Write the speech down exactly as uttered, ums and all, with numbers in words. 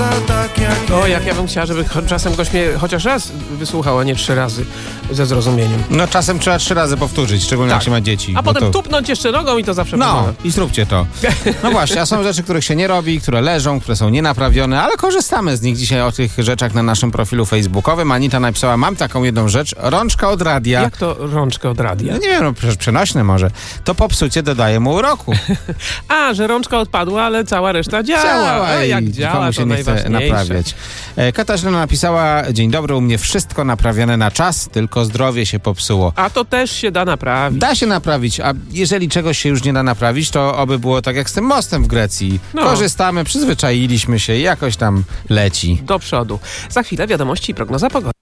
wygląda tak jak O, jak ja bym chciała, żeby cho- czasem gość mnie chociaż raz wysłuchał, a nie trzy razy ze zrozumieniem. No czasem trzeba trzy razy powtórzyć, szczególnie Tak. jak się ma dzieci. A bo potem to... tupnąć jeszcze nogą i to zawsze No pomaga. i zróbcie to. No właśnie, a są rzeczy, których się nie robi, które leżą, które są nienaprawione, ale korzystamy z nich dzisiaj o tych rzeczach na naszym profilu facebookowym. Anita napisała, mam taką jedną rzecz, rączka od radia. Jak to rączkę od radia? No nie wiem, no przecież przenośne może. To popsucie dodaje mu uroku. A, że rączka odpadła, ale cała reszta działa. Działa A i jak działa, nikomu się to nie chce najważniejsze. naprawiać. E, Katarzyna napisała, dzień dobry, u mnie wszystko naprawione na czas, tylko zdrowie się popsuło. A to też się da naprawić. Da się naprawić, a jeżeli czegoś się już nie da naprawić, to oby było tak jak z tym mostem w Grecji. No. Korzystamy, przyzwyczailiśmy się i jakoś tam leci. Do przodu. Za chwilę wiadomości i prognoza pogody.